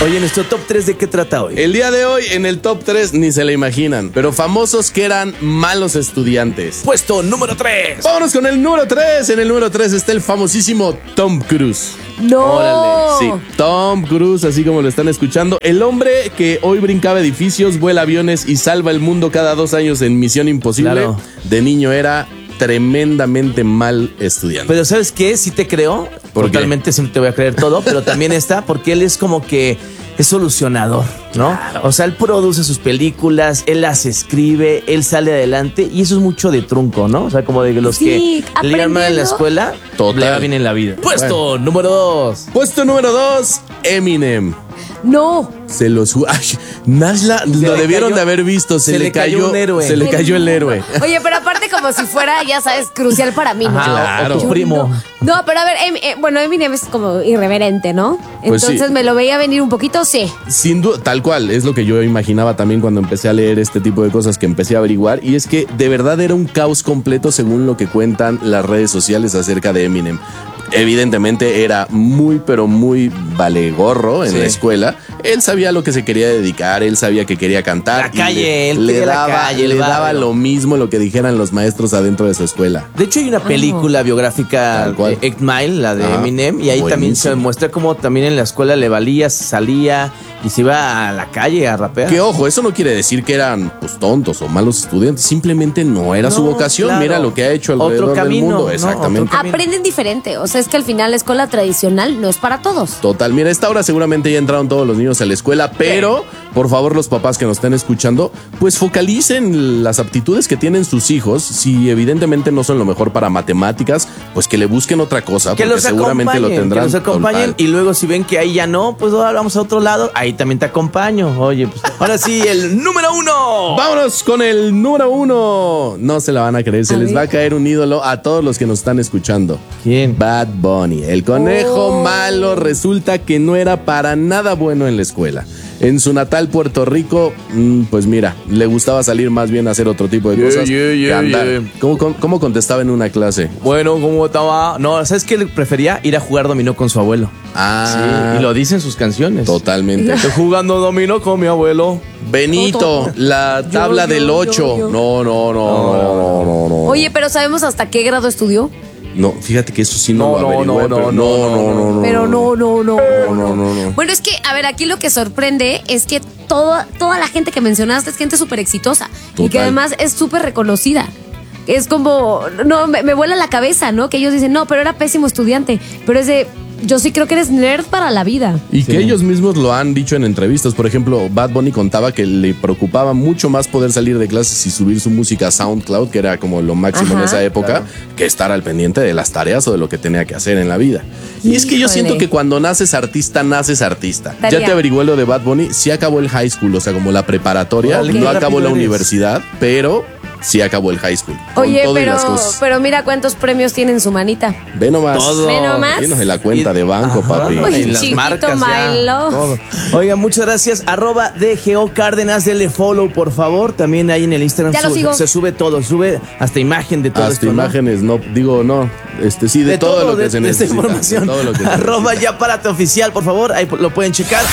Oye, nuestro top 3, ¿de qué trata hoy? El día de hoy, en el top 3, ni se le imaginan, pero famosos que eran malos estudiantes. Puesto número 3. Vámonos con el número 3. En el número 3 está el famosísimo Tom Cruise. ¡No! Órale, sí, Tom Cruise, así como lo están escuchando. El hombre que hoy brincaba edificios, vuela aviones y salva el mundo cada 2 años en Misión Imposible. Claro. De niño era tremendamente mal estudiante. Pero ¿sabes qué? Sí te creo. ¿Por qué? Totalmente siempre te voy a creer todo, pero también está porque él es como que es solucionador, ¿no? Claro. O sea, él produce sus películas, él las escribe, él sale adelante y eso es mucho de trunco, ¿no? O sea, como de los Sí, que le iban mal en la aprendiendo. escuela, Total. le va bien en la vida. Puesto número 2. Puesto número 2, Eminem. ¡No! Se los... Ay, Nashla, lo le debieron cayó- de haber visto. Se le cayó un héroe. Se le cayó el héroe. Oye, pero aparte como si fuera, ya sabes, crucial para mí, ¿no? Ajá, Claro. o tu Yo primo. No, pero a ver, bueno, Eminem es como irreverente, ¿no? Pues Entonces sí. me lo veía venir un poquito, sí. Sin duda, tal cual, es lo que yo imaginaba también cuando empecé a leer este tipo de cosas que empecé a averiguar. Y es que de verdad era un caos completo según lo que cuentan las redes sociales acerca de Eminem. Evidentemente era muy, pero muy valegorro en Sí. la escuela. Él sabía a lo que se quería dedicar, él sabía que quería cantar. La y calle, él le quería la daba, calle, el le daba barrio. lo mismo lo que dijeran los maestros adentro de su escuela. De hecho, hay una película biográfica Tal cual. de 8 Mile, la de Ajá, Eminem, y ahí también se buenísimo. muestra cómo también en la escuela le valía, salía y se iba a la calle a rapear. Que ojo, eso no quiere decir que eran pues tontos o malos estudiantes, simplemente no era su No, vocación. claro. Mira lo que ha hecho Otro alrededor camino, del mundo. ¿no? Exactamente. Otro camino. Aprenden diferente. O sea, es que al final la escuela tradicional no es para todos. Total, mira, a esta hora seguramente ya entraron todos los niños a la escuela, pero por favor los papás que nos estén escuchando, pues focalicen las aptitudes que tienen sus hijos. Si evidentemente no son lo mejor para matemáticas, pues que le busquen otra cosa, Que porque los seguramente acompañen, lo tendrán. que los acompañen Total. y luego si ven que ahí ya no, pues ahora vamos a otro lado, ahí también te acompaño. Oye, pues ahora sí, el número 1. Vámonos con el número 1. No se la van a creer, se A les ver. va a caer un ídolo a todos los que nos están escuchando. ¿Quién? Bad Bunny, el conejo Oh. malo, resulta que no era para nada bueno en la escuela. En su natal Puerto Rico, pues mira, le gustaba salir más bien a hacer otro tipo de cosas que andar. ¿Cómo contestaba en una clase? Bueno, ¿cómo estaba? No, ¿sabes qué? Le prefería ir a jugar dominó con su abuelo. Ah, Sí, y lo dicen sus canciones. totalmente. Estoy jugando dominó con mi abuelo. Benito, la tabla del 8. yo. No. Oye, pero ¿sabemos hasta qué grado estudió? No, fíjate que eso sí no lo averigüé, pero no. Pero no. No. Bueno, es que, a ver, aquí lo que sorprende es que toda la gente que mencionaste es gente súper exitosa. Y que Total. además es súper reconocida. Es como, no, me vuela la cabeza, ¿no? Que ellos dicen, no, pero era pésimo estudiante. Pero es de, yo sí creo que eres nerd para la vida. Y que ellos mismos lo han dicho en entrevistas. Por ejemplo, Bad Bunny contaba que le preocupaba mucho más poder salir de clases y subir su música a SoundCloud, que era como lo máximo en Ajá. esa época, que estar al pendiente de las tareas o de lo que tenía que hacer en la vida. Y es que yo Híjole. siento que cuando naces artista, naces artista. Tarea. Ya te averigué lo de Bad Bunny, sí acabó el high school, o sea, como la preparatoria, Órale, no qué acabó la rápido eres. universidad, pero sí acabó el high school. Con Oye, todo y las cosas. pero mira cuántos premios tiene en su manita. Ve nomás. Todo. Ve nomás. Llenos de la cuenta de banco, papi. Uy, Y las chiquito marcas my ya, love. todo. Oigan, muchas gracias. @DGO Cárdenas, denle follow, por favor. También ahí en el Instagram Ya lo sigo. se sube todo, sube hasta imagen de todo Hasta esto, ¿no? imágenes, no, digo, no. Sí, de todo lo que se de esta necesita. información. De todo lo que se @YaPárate oficial, por favor, ahí lo pueden checar.